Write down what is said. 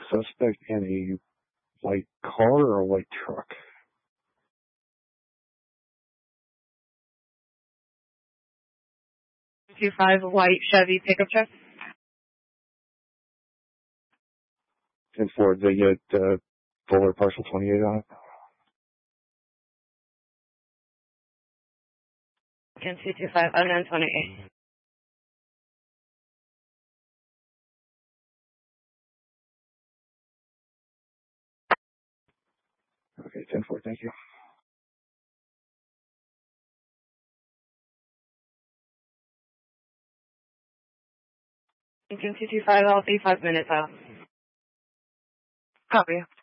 suspect in a white car or a white truck? Five white Chevy pickup truck. 10-4, they get full or partial 28 on it? And 225, unknown 28. Okay, 10-4, thank you. Lincoln 225, I'll be 5 minutes out. Copy.